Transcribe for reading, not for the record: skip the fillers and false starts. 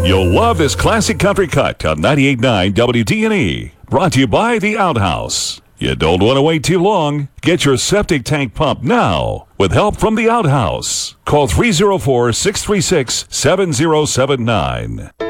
You'll love this classic country cut on 98.9 WDNE. Brought to you by The Outhouse. You don't want to wait too long. Get your septic tank pumped now with help from The Outhouse. Call 304-636-7079.